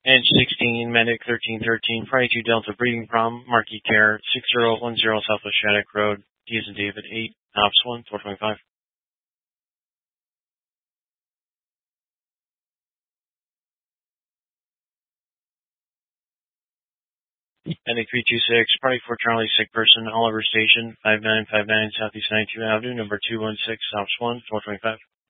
Edge 16, Medic 1313, Friday 2 Delta Breeding Prom, Marquee Care 6010 Southwest Shattuck Road, D as in David 8, Ops 1, 425. Medic 326, Party 4 Charlie, sick person, Oliver Station, 5959 Southeast 92 Avenue, number 216, Ops 1, 425.